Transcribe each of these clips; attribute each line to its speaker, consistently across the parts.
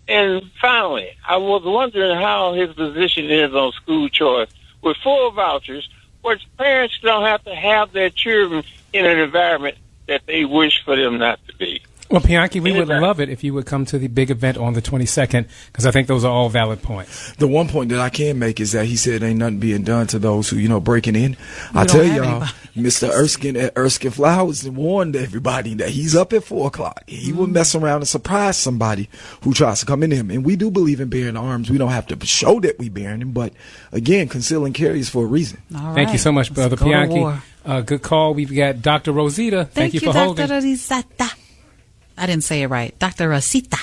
Speaker 1: And finally, I was wondering how his position is on school choice with full vouchers, where parents don't have to have their children in an environment that they wish for them not to be.
Speaker 2: Well, Pianki, we would love it if you would come to the big event on the 22nd, because I think those are all valid points.
Speaker 3: The one point that I can make is that he said ain't nothing being done to those who, breaking in. I tell y'all, Mr. Erskine at Erskine Flowers warned everybody that he's up at 4 o'clock. He will mess around and surprise somebody who tries to come in him. And we do believe in bearing arms. We don't have to show that we bearing them, but again, conceal and carry is for a reason.
Speaker 4: All right.
Speaker 2: Thank you so much, Brother Pianki. Good call. We've got Dr. Rosita. Thank you for holding.
Speaker 4: Dr. Rosita. I didn't say it right. Dr. Rosita.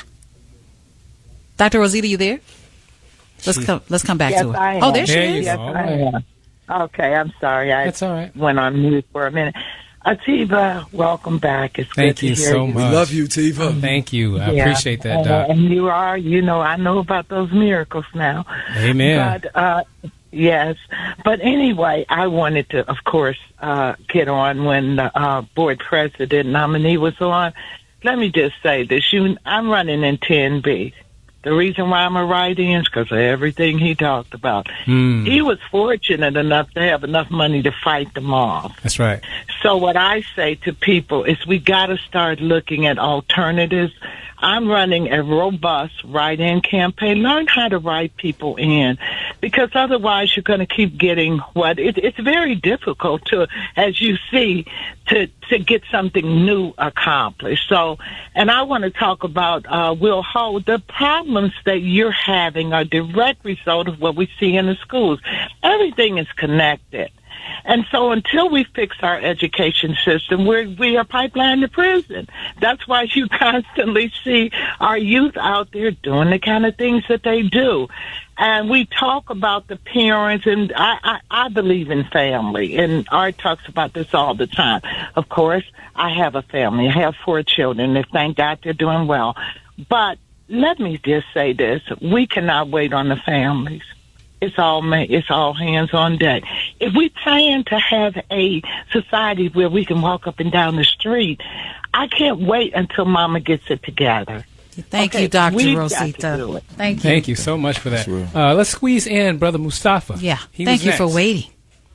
Speaker 4: Dr. Rosita, you there? Let's come back to her.
Speaker 5: I am.
Speaker 4: Oh, there she is.
Speaker 5: Yes, I am. Okay, I'm sorry.
Speaker 2: That's all right.
Speaker 5: Went on mute for a minute. Tiva, welcome back. It's
Speaker 2: Thank
Speaker 5: good to
Speaker 2: you
Speaker 5: hear
Speaker 2: so
Speaker 5: you.
Speaker 2: much.
Speaker 3: We love you, Tiva.
Speaker 2: Thank you. I appreciate that, Doc.
Speaker 5: And you are, I know about those miracles now.
Speaker 2: Amen.
Speaker 5: But, yes. But anyway, I wanted to, of course, get on when the board president nominee was on. Let me just say this. I'm running in 10B. The reason why I'm a write-in is because of everything he talked about. He was fortunate enough to have enough money to fight them off.
Speaker 2: That's right.
Speaker 5: So what I say to people is we got to start looking at alternatives. I'm running a robust write-in campaign. Learn how to write people in, because otherwise you're going to keep getting it's very difficult to, as you see, to get something new accomplished. So, and I want to talk about Will Holt. The problems that you're having are a direct result of what we see in the schools. Everything is connected. And so until we fix our education system, we are pipeline to prison. That's why you constantly see our youth out there doing the kind of things that they do. And we talk about the parents, and I believe in family, and Art talks about this all the time. Of course, I have a family. I have 4 children, and thank God they're doing well. But let me just say this. We cannot wait on the families. It's all hands on deck. If we plan to have a society where we can walk up and down the street, I can't wait until Mama gets it together.
Speaker 4: Thank you, Dr. Rosita. Thank you.
Speaker 2: Thank you so much for that. Let's squeeze in Brother Mustafa.
Speaker 4: Yeah. Thank you for waiting.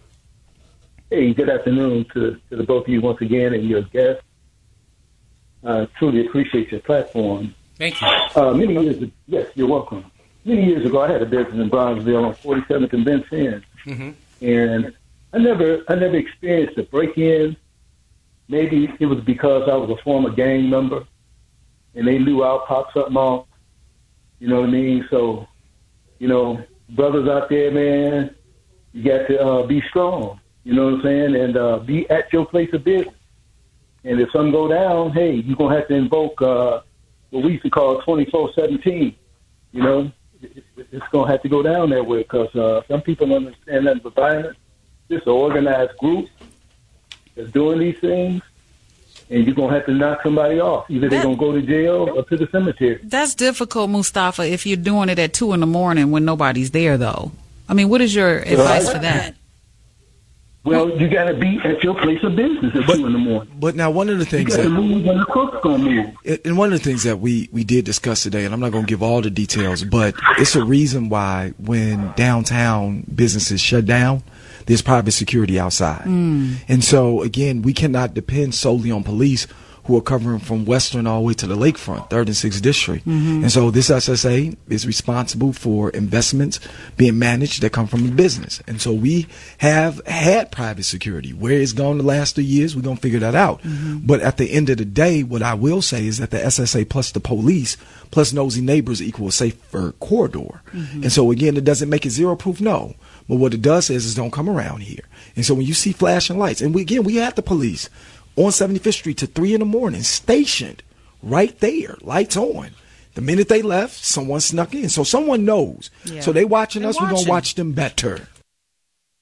Speaker 6: Hey, good afternoon to the both of you once again and your guests. Truly appreciate your platform.
Speaker 2: Thank you.
Speaker 6: Yes, you're welcome. Many years ago, I had a business in Bronzeville on 47th and Vince End, and I never experienced a break-in. Maybe it was because I was a former gang member, and they knew I'll pop something off. You know what I mean? So, brothers out there, man, you got to be strong. You know what I'm saying? And be at your place of business. And if something go down, hey, you're gonna have to invoke what we used to call 24/17. It's going to have to go down that way because some people don't understand that the violence. This is an organized group that's doing these things, and you're going to have to knock somebody off. Either they're going to go to jail or to the cemetery.
Speaker 4: That's difficult, Mustafa, if you're doing it at 2 a.m. when nobody's there, though. I mean, what is your advice for that?
Speaker 6: Well, you got to be at your place of business at 2 a.m.
Speaker 3: But now one of the things
Speaker 6: you got to move when the cook's going to move.
Speaker 3: And one of the things that we did discuss today, and I'm not going to give all the details, but it's a reason why when downtown businesses shut down, there's private security outside. And so, again, we cannot depend solely on police who are covering from Western all the way to the lakefront, 3rd and 6th District. And so this SSA is responsible for investments being managed that come from the business. And so we have had private security. Where it's gone the last 3 years, we're going to figure that out. But at the end of the day, what I will say is that the SSA plus the police plus nosy neighbors equal a safer corridor. And so, again, it doesn't make it zero proof, no. But what it does is don't come around here. And so when you see flashing lights, and we had the police on 75th Street to 3 a.m, stationed right there, lights on. The minute they left, someone snuck in. So someone knows. Yeah. So they watching us, we're going to watch them better.